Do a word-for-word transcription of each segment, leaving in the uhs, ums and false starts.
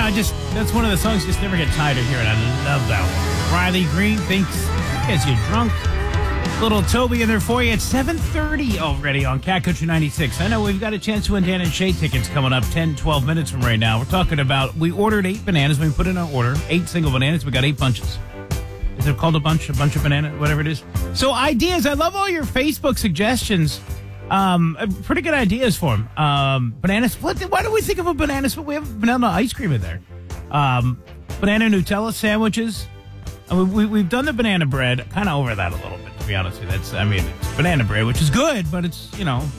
I just, that's one of the songs you just never get tired of hearing. I love that one. Riley Green thinks, gets you drunk. Little Toby in there for you at seven thirty already on Cat Country ninety-six. I know we've got a chance to win Dan and Shay tickets coming up ten, twelve minutes from right now. We're talking about, we ordered eight bananas. We put in our order, eight single bananas. We got eight bunches. Is it called a bunch? A bunch of banana, whatever it is. So ideas. I love all your Facebook suggestions. Um, pretty good ideas for them. Um, bananas. What? Why do we think of a banana split? We have banana ice cream in there. Um, banana Nutella sandwiches. I mean, we, we've done the banana bread. Kind of over that a little bit, to be honest with you. That's, I mean, it's banana bread, which is good, but it's, you know.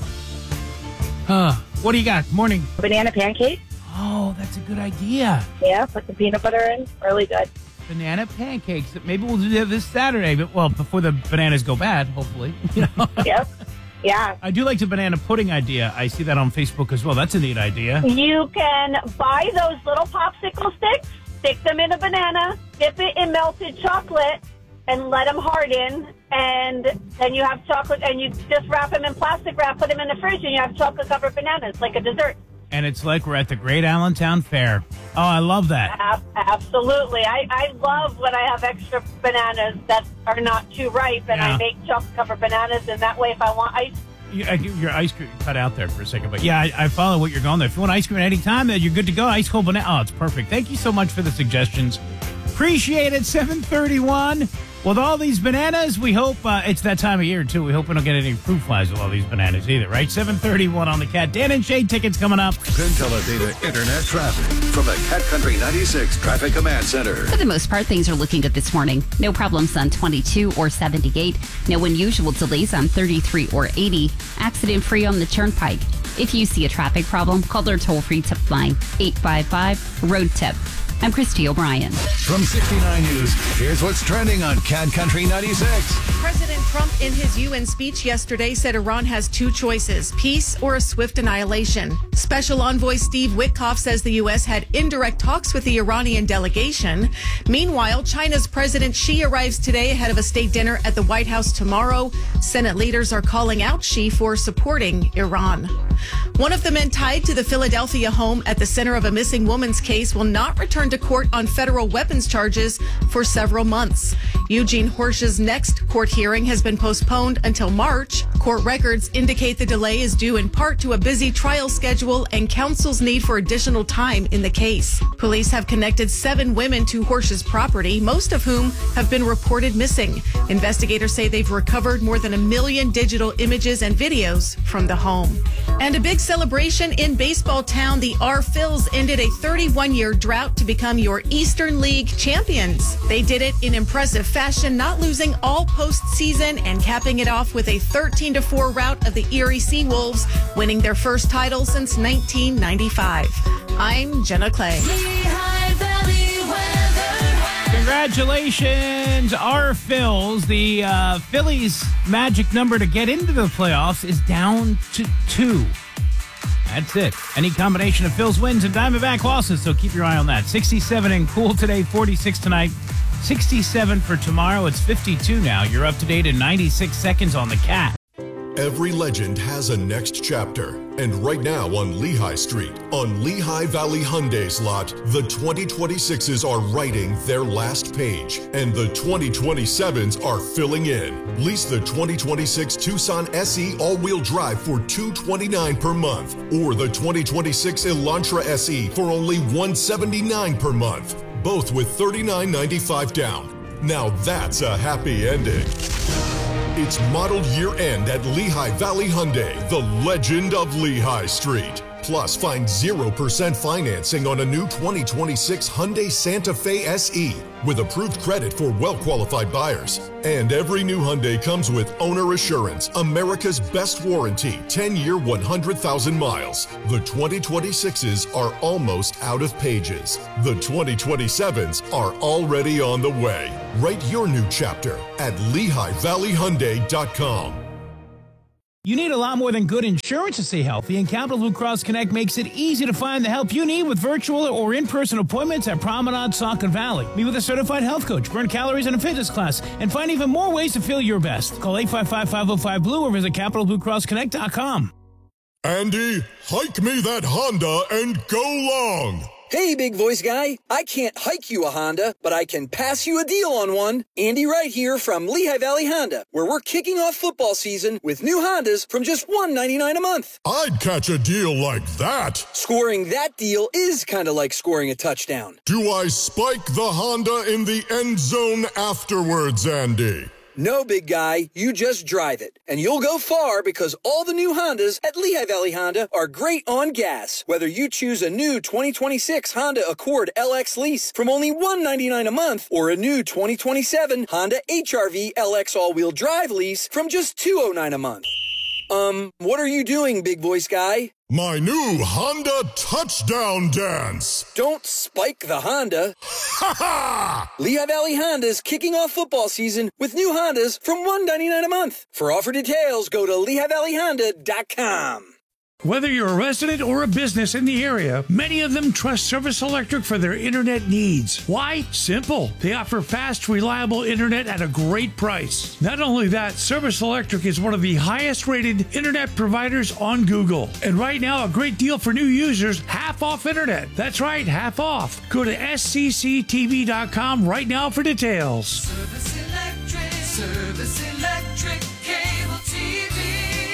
Uh, what do you got? Morning. Banana pancake. Oh, that's a good idea. Yeah, put some peanut butter in. Really good. Banana pancakes. Maybe we'll do that this Saturday, but well, before the bananas go bad, hopefully. You know? Yep. Yeah. I do like the banana pudding idea. I see that on Facebook as well. That's a neat idea. You can buy those little popsicle sticks, stick them in a banana, dip it in melted chocolate, and let them harden. And then you have chocolate, and you just wrap them in plastic wrap, put them in the fridge, and you have chocolate-covered bananas, like a dessert. And it's like we're at the Great Allentown Fair. Oh, I love that. Ab- absolutely. I, I love when I have extra bananas that are not too ripe, and Yeah. I make chocolate-covered bananas, and that way if I want ice... You, I, your ice cream cut out there for a second, but yeah, I, I follow what you're going there. If you want ice cream at any time, then you're good to go. Ice cold banana. Oh, it's perfect. Thank you so much for the suggestions. Appreciate it. seven thirty-one. With all these bananas, we hope uh, it's that time of year, too. We hope we don't get any fruit flies with all these bananas either, right? seven thirty-one on the Cat. Dan and Shay tickets coming up. Data Internet traffic from the Cat Country ninety-six Traffic Command Center. For the most part, things are looking good this morning. No problems on twenty-two or seventy-eight. No unusual delays on thirty-three or eighty. Accident-free on the Turnpike. If you see a traffic problem, call their toll-free tip line, eight five five, road tip. I'm Christy O'Brien. From sixty-nine News, here's what's trending on Cat Country ninety-six. President Trump in his U N speech yesterday said Iran has two choices, peace or a swift annihilation. Special Envoy Steve Witkoff says the U S had indirect talks with the Iranian delegation. Meanwhile, China's President Xi arrives today ahead of a state dinner at the White House tomorrow. Senate leaders are calling out Xi for supporting Iran. One of the men tied to the Philadelphia home at the center of a missing woman's case will not return to court on federal weapons charges for several months. Eugene Horsch's next court hearing has been postponed until March. Court records indicate the delay is due in part to a busy trial schedule and counsel's need for additional time in the case. Police have connected seven women to Horsch's property, most of whom have been reported missing. Investigators say they've recovered more than a million digital images and videos from the home. And a big celebration in baseball town. The R Phils ended a thirty-one year drought to become your Eastern League champions. They did it in impressive fashion, not losing all postseason and capping it off with a thirteen to four rout of the Erie Seawolves, winning their first title since nineteen ninety-five. I'm Jenna Clay. Congratulations, our Phils. The uh, Phillies' magic number to get into the playoffs is down to two. That's it. Any combination of Phils wins and Diamondback losses, so keep your eye on that. sixty-seven and cool today, forty-six tonight, sixty-seven for tomorrow. It's fifty-two now. You're up to date in ninety-six seconds on the Cat. Every legend has a next chapter, and right now on Lehigh Street, on Lehigh Valley Hyundai's lot, the twenty twenty-sixes are writing their last page, and the twenty twenty-sevens are filling in. Lease the twenty twenty-six Tucson S E all-wheel drive for two hundred twenty-nine dollars per month, or the twenty twenty-six Elantra S E for only one hundred seventy-nine dollars per month, both with thirty-nine ninety-five down. Now that's a happy ending. It's model year end at Lehigh Valley Hyundai, the legend of Lehigh Street. Plus, find zero percent financing on a new twenty twenty-six Hyundai Santa Fe S E with approved credit for well-qualified buyers. And every new Hyundai comes with Owner Assurance, America's best warranty, ten year, one hundred thousand miles. The twenty twenty-sixes are almost out of pages. The twenty twenty-sevens are already on the way. Write your new chapter at Lehigh Valley Hyundai dot com. You need a lot more than good insurance to stay healthy, and Capital Blue Cross Connect makes it easy to find the help you need with virtual or in-person appointments at Promenade Saucon Valley. Meet with a certified health coach, burn calories in a fitness class, and find even more ways to feel your best. Call eight five five, five oh five, blue or visit capital blue cross connect dot com. Andy, hike me that Honda and go long. Hey, big voice guy. I can't hike you a Honda, but I can pass you a deal on one. Andy Wright here from Lehigh Valley Honda, where we're kicking off football season with new Hondas from just one hundred ninety-nine dollars a month. I'd catch a deal like that. Scoring that deal is kind of like scoring a touchdown. Do I spike the Honda in the end zone afterwards, Andy? No, big guy, you just drive it. And you'll go far because all the new Hondas at Lehigh Valley Honda are great on gas. Whether you choose a new twenty twenty-six Honda Accord L X lease from only one hundred ninety-nine dollars a month or a new twenty twenty-seven Honda H R V L X all-wheel drive lease from just two hundred nine dollars a month. Um, what are you doing, big voice guy? My new Honda touchdown dance. Don't spike the Honda. Ha ha! Lehigh Valley Honda's kicking off football season with new Hondas from one hundred ninety-nine dollars a month. For offer details, go to lehigh valley honda dot com. Whether you're a resident or a business in the area, many of them trust Service Electric for their internet needs. Why? Simple. They offer fast, reliable internet at a great price. Not only that, Service Electric is one of the highest rated internet providers on Google. And right now, a great deal for new users, half off internet. That's right, half off. Go to S C C T V dot com right now for details. Service Electric, Service Electric, cable T V.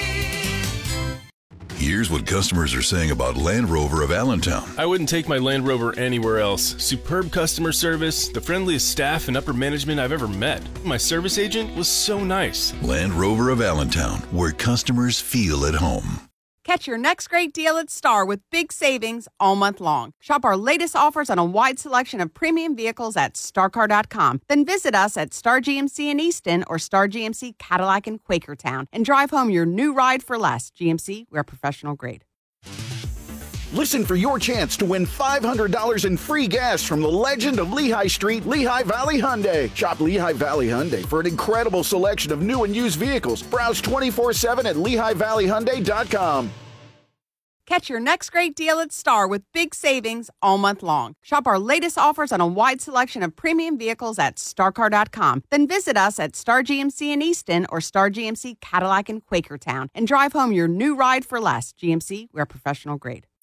Here's what customers are saying about Land Rover of Allentown. I wouldn't take my Land Rover anywhere else. Superb customer service, the friendliest staff and upper management I've ever met. My service agent was so nice. Land Rover of Allentown, where customers feel at home. Catch your next great deal at Star with big savings all month long. Shop our latest offers on a wide selection of premium vehicles at star car dot com. Then visit us at Star G M C in Easton or Star G M C Cadillac in Quakertown and drive home your new ride for less. G M C, we're professional grade. Listen for your chance to win five hundred dollars in free gas from the legend of Lehigh Street, Lehigh Valley Hyundai. Shop Lehigh Valley Hyundai for an incredible selection of new and used vehicles. Browse twenty-four seven at lehigh valley hyundai dot com. Catch your next great deal at Star with big savings all month long. Shop our latest offers on a wide selection of premium vehicles at star car dot com. Then visit us at Star G M C in Easton or Star G M C Cadillac in Quakertown and drive home your new ride for less. G M C, we're professional grade.